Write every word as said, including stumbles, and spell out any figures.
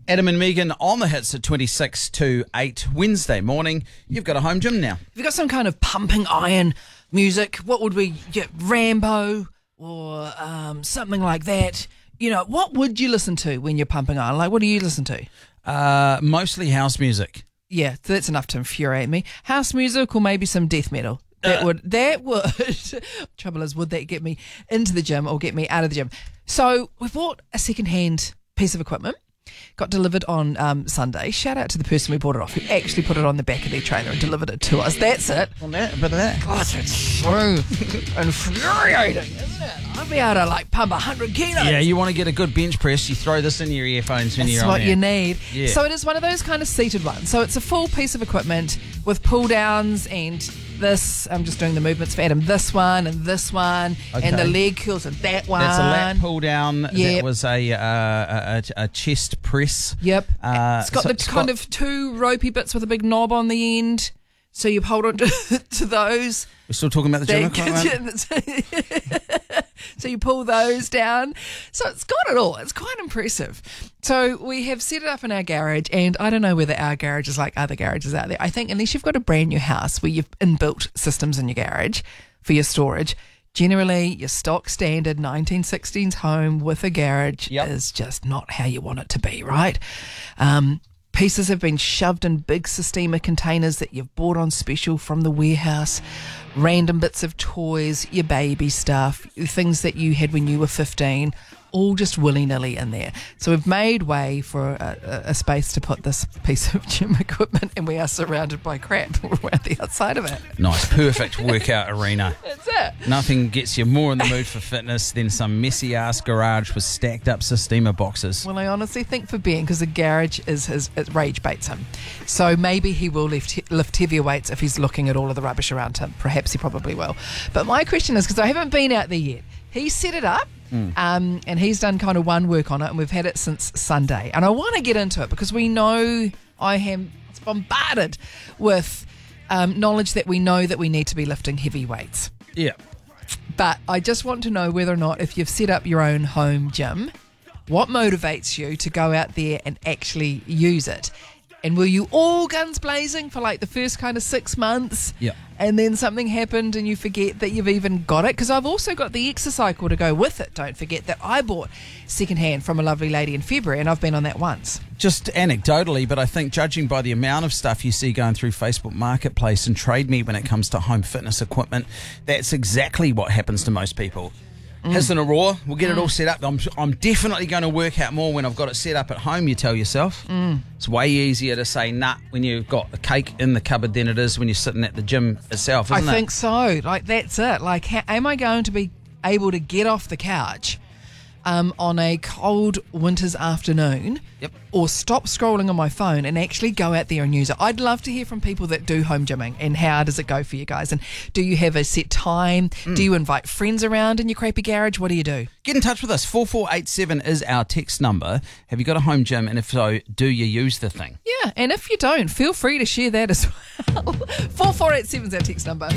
Adam and Megan on the hits at twenty-six to eight Wednesday morning. You've got a home gym now. If you've got some kind of pumping iron music, what would we get? Rambo or um, something like that. You know, what would you listen to when you're pumping iron? Like, what do you listen to? Uh, mostly house music. Yeah, so that's enough to infuriate me. House music or maybe some death metal. That would, that would, trouble is, would that get me into the gym or get me out of the gym? So we bought a second-hand piece of equipment, got delivered on um, Sunday. Shout out to the person we bought it off, who actually put it on the back of their trailer and delivered it to us. That's it. On that, a bit of that. God, it's so infuriating, isn't it? I'd be able to, like, pump one hundred kilos. Yeah, you want to get a good bench press, you throw this in your earphones when That's you're on what there. you need. Yeah. So it is one of those kind of seated ones. So it's a full piece of equipment with pull downs and this, I'm just doing the movements for Adam, this one and this one, Okay. and the leg curls and that one. That's a lat pull down. Yep. That was a, uh, a, a, a chest press. Yep. Uh, it's got so the it's kind got- of two ropey bits with a big knob on the end. So you hold on to, to those. We're still talking about the gym equipment? So you pull those down. So it's got it all. It's quite impressive. So we have set it up in our garage, and I don't know whether our garage is like other garages out there. I think unless you've got a brand new house where you've inbuilt systems in your garage for your storage, generally your stock standard nineteen sixteens home with a garage Yep. is just not how you want it to be, right? Um, Pieces have been shoved in big Sistema containers that you've bought on special from the warehouse. Random bits of toys, your baby stuff, things that you had when you were fifteen, all just willy-nilly in there. So we've made way for a, a, a space to put this piece of gym equipment, and we are surrounded by crap around the outside of it. Nice, perfect workout arena. That's it. Nothing gets you more in the mood for fitness than some messy-ass garage with stacked up Sistema boxes. Well, I honestly think for Ben, because the garage is his, it rage baits him. So maybe he will lift, lift heavier weights if he's looking at all of the rubbish around him. Perhaps he probably will. But my question is, because I haven't been out there yet, he set it up. Mm. Um, and he's done kind of one work on it, and we've had it since Sunday. And I want to get into it because we know I am bombarded with um, knowledge that we know that we need to be lifting heavy weights. Yeah. But I just want to know whether or not, if you've set up your own home gym, what motivates you to go out there and actually use it? And were you all guns blazing for like the first kind of six months? Yeah. And then something happened and you forget that you've even got it? Because I've also got the Exercycle to go with it. Don't forget that I bought secondhand from a lovely lady in February, and I've been on that once. Just anecdotally, but I think judging by the amount of stuff you see going through Facebook Marketplace and Trade Me when it comes to home fitness equipment, that's exactly what happens to most people. Mm. Hiss and a roar, we'll get mm. it all set up. I'm, I'm definitely going to work out more when I've got it set up at home, you tell yourself. Mm. It's way easier to say nah when you've got a cake in the cupboard than it is when you're sitting at the gym itself, isn't I it? think so. Like, that's it. Like, how, am I going to be able to get off the couch um, on a cold winter's afternoon, yep. or stop scrolling on my phone and actually go out there and use it? I'd love to hear from people that do home gymming, and how does it go for you guys? And do you have a set time? Mm. Do you invite friends around in your crappy garage? What do you do? Get in touch with us. four four eight seven is our text number. Have you got a home gym? And if so, do you use the thing? Yeah, and if you don't, feel free to share that as well. four four eight seven is our text number.